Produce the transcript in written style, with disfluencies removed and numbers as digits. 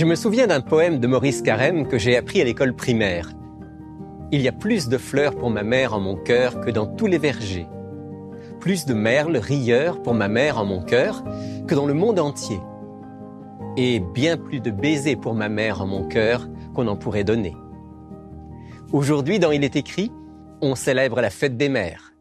Je me souviens d'un poème de Maurice Carême que j'ai appris à l'école primaire. Il y a plus de fleurs pour ma mère en mon cœur que dans tous les vergers. Plus de merles rieurs pour ma mère en mon cœur que dans le monde entier. Et bien plus de baisers pour ma mère en mon cœur qu'on en pourrait donner. Aujourd'hui, dans Il est écrit, on célèbre la fête des mères.